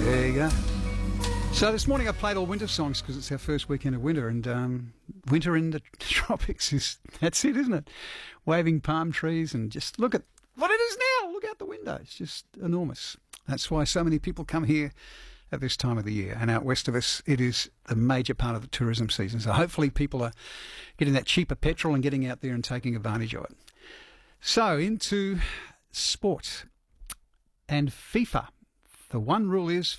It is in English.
There you go. So this morning I played all winter songs because it's our first weekend of winter, and winter in the tropics that's it, isn't it? Waving palm trees and just look at what it is now. Look out the window. It's just enormous. That's why so many people come here at this time of the year. And out west of us, it is a major part of the tourism season. So hopefully people are getting that cheaper petrol and getting out there and taking advantage of it. So into sport and FIFA. The one rule is